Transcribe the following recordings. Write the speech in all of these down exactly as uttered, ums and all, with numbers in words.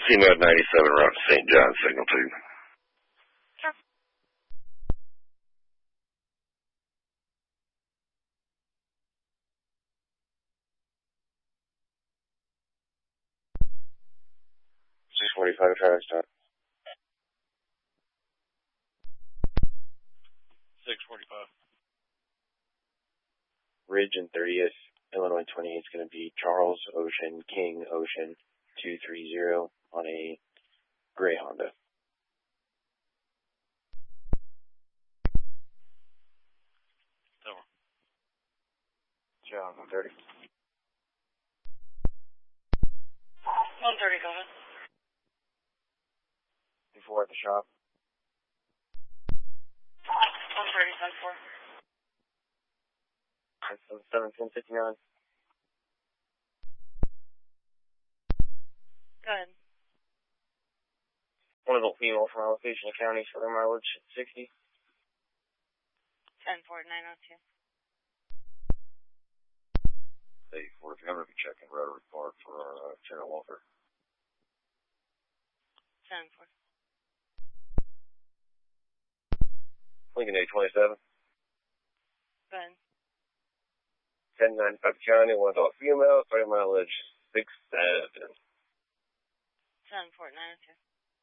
C M O ninety-seven, route to Saint John, signal two. Sure. six forty-five, traffic stop. six forty-five. Ridge and thirtieth, Illinois twenty-eight is going to be Charles Ocean, King Ocean, two three zero on a gray Honda. Over. John, one thirty. one thirty, go ahead. Before at the shop. one thirty, ten four. seven ten fifty-nine. Go ahead. One adult female from our location in county for their mileage at sixty. ten four, nine oh two. Hey, Fort, I'm going to be checking Rotary Park for our uh, General Walker. ten four. Lincoln eight twenty-seven. Go ahead. ten ninety-five County, one adult female, thirty mileage, six seven. ten four, nine oh two.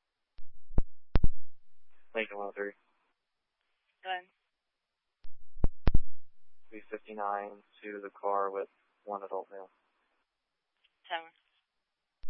Lincoln one three. Go ahead. three fifty-nine to the car with one adult male. ten one.